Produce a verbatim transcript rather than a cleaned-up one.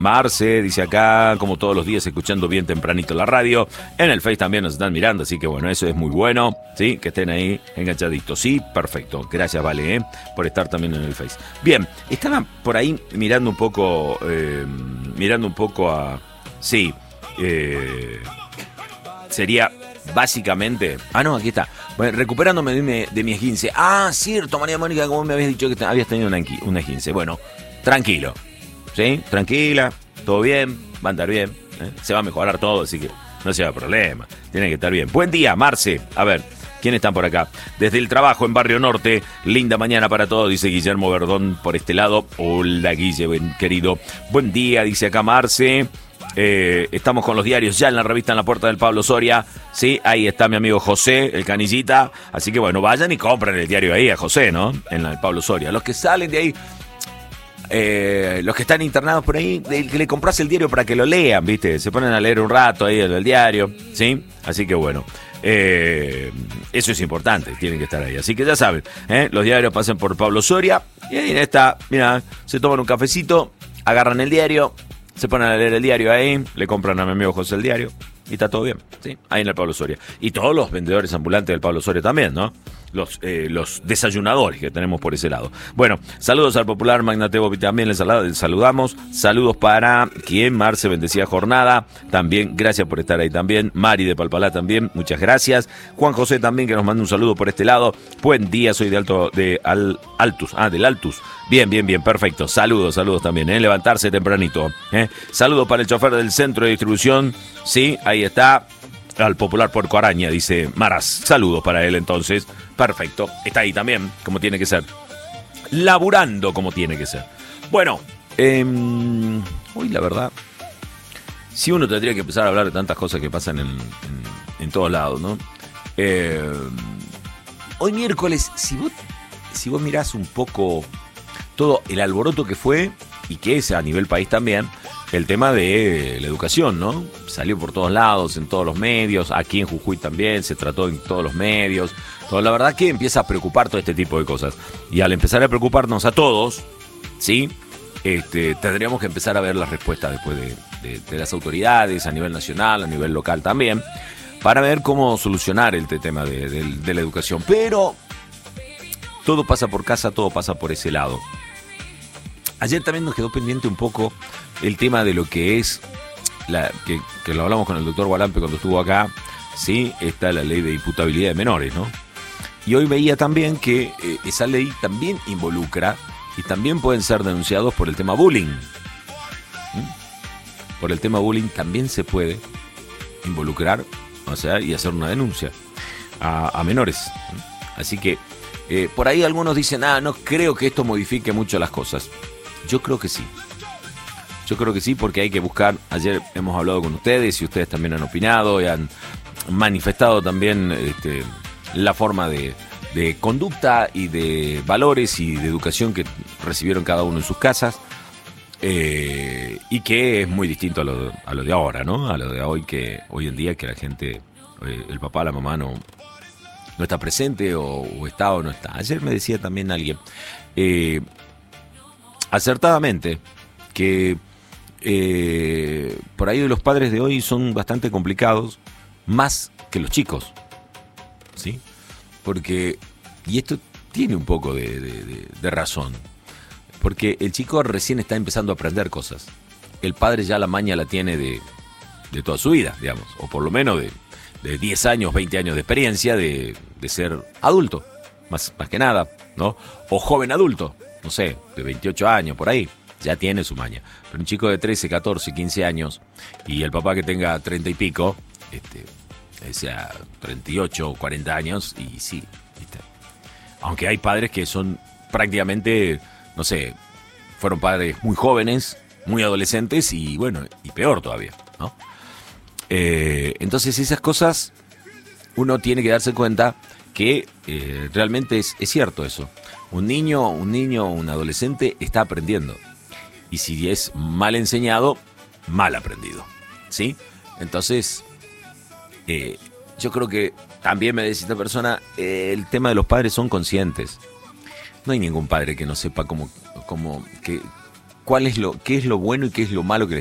Marce dice acá, como todos los días, escuchando bien tempranito la radio. En el Face también nos están mirando, así que bueno, eso es muy bueno, ¿sí? Que estén ahí enganchaditos. Sí, perfecto. Gracias, Vale, ¿eh? Por estar también en el Face. Bien, estaba por ahí mirando un poco, eh, mirando un poco a... Sí, eh, sería básicamente... Ah, no, aquí está. Bueno, recuperándome de mi, de mi esguince. Ah, cierto, María Mónica, como me habías dicho que te, habías tenido una, una esguince. Bueno, tranquilo. ¿Sí? Tranquila, todo bien, va a andar bien, ¿eh? Se va a mejorar todo, así que no se va a problema, tiene que estar bien. Buen día, Marce. A ver, ¿quiénes están por acá? Desde el trabajo en Barrio Norte, linda mañana para todos, dice Guillermo Verdón por este lado. Hola, Guille, buen querido. Buen día, dice acá Marce. Eh, estamos con los diarios ya en la revista En la Puerta del Pablo Soria. Sí, ahí está mi amigo José, el canillita. Así que bueno, vayan y compren el diario ahí a José, ¿no? En el Pablo Soria. Los que salen de ahí... Eh, los que están internados por ahí, que le compras el diario para que lo lean, ¿viste? Se ponen a leer un rato ahí el, el diario, ¿sí? Así que bueno, eh, eso es importante, tienen que estar ahí. Así que ya saben, ¿eh? Los diarios pasan por Pablo Soria y ahí en esta, mira, se toman un cafecito, agarran el diario, se ponen a leer el diario ahí, le compran a mi amigo José el diario y está todo bien, ¿sí? Ahí en el Pablo Soria. Y todos los vendedores ambulantes del Pablo Soria también, ¿no? Los, eh, los desayunadores que tenemos por ese lado. Bueno, saludos al popular Magnatebo, también les saludamos. Saludos para quien, Marce, bendecida jornada. También, gracias por estar ahí también. Mari de Palpalá también, muchas gracias. Juan José también, que nos manda un saludo por este lado. Buen día, soy de Alto, de Al, Altus, ah, del Altus. Bien, bien, bien, perfecto. Saludos, saludos también, ¿eh? Levantarse tempranito, ¿eh? Saludos para el chofer del centro de distribución. Sí, ahí está. Al popular Puerco Araña, dice Maras. Saludos para él entonces. Perfecto. Está ahí también, como tiene que ser. Laburando como tiene que ser. Bueno, eh, hoy la verdad, si uno tendría que empezar a hablar de tantas cosas que pasan en, en, en todos lados, ¿no? Eh, hoy miércoles, si vos, si vos mirás un poco todo el alboroto que fue, y que es a nivel país también, el tema de la educación, ¿no? Salió por todos lados, en todos los medios, aquí en Jujuy también, se trató en todos los medios. Todo, la verdad que empieza a preocupar todo este tipo de cosas. Y al empezar a preocuparnos a todos, ¿sí? Este, tendríamos que empezar a ver las respuestas después de, de, de las autoridades, a nivel nacional, a nivel local también, para ver cómo solucionar el tema de, de, de la educación. Pero todo pasa por casa, todo pasa por ese lado. Ayer también nos quedó pendiente un poco el tema de lo que es, la, que, que lo hablamos con el doctor Gualampe cuando estuvo acá, sí, está la ley de imputabilidad de menores, ¿no? Y hoy veía también que eh, esa ley también involucra y también pueden ser denunciados por el tema bullying. ¿Mm? Por el tema bullying también se puede involucrar, o sea, y hacer una denuncia a, a menores. ¿Mm? Así que eh, por ahí algunos dicen, ah, no creo que esto modifique mucho las cosas. Yo creo que sí. Yo creo que sí, porque hay que buscar, ayer hemos hablado con ustedes y ustedes también han opinado y han manifestado también este, la forma de, de conducta y de valores y de educación que recibieron cada uno en sus casas, eh, y que es muy distinto a lo, a lo de ahora, ¿no? A lo de hoy, que hoy en día que la gente, eh, el papá, la mamá no, no está presente o, o está o no está. Ayer me decía también alguien, eh, acertadamente, que Eh, por ahí los padres de hoy son bastante complicados, más que los chicos, ¿sí? Porque, y esto tiene un poco de, de, de, de razón, porque el chico recién está empezando a aprender cosas. El padre ya la maña la tiene de, de toda su vida, digamos, o por lo menos de, de diez años, veinte años de experiencia de, de ser adulto, más, más que nada, ¿no? O joven adulto, no sé, de veintiocho años, por ahí. Ya tiene su maña. Pero un chico de trece, catorce, quince años y el papá que tenga treinta y pico, este, o sea, treinta y ocho, cuarenta años, y sí, ¿viste? Aunque hay padres que son prácticamente, no sé, fueron padres muy jóvenes, muy adolescentes y bueno, y peor todavía, ¿no? Eh, entonces esas cosas uno tiene que darse cuenta que eh, realmente es, es cierto eso. Un niño, un niño, un adolescente está aprendiendo. Y si es mal enseñado, mal aprendido, ¿sí? Entonces, eh, yo creo que también me decía esta persona, eh, el tema de los padres son conscientes. No hay ningún padre que no sepa cómo, cómo que, cuál es lo, qué es lo bueno y qué es lo malo que